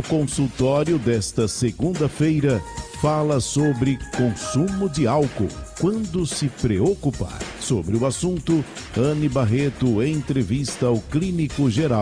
consultório desta segunda-feira fala sobre consumo de álcool. Quando se preocupar? Sobre o assunto, Anne Barreto entrevista o clínico geral